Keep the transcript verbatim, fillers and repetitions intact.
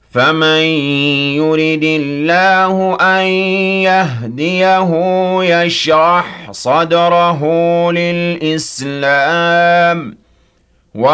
فَمَن يُرِدِ اللَّهُ أَن يَهْدِيَهُ يَشْرَحْ صَدْرَهُ لِلْإِسْلَامِ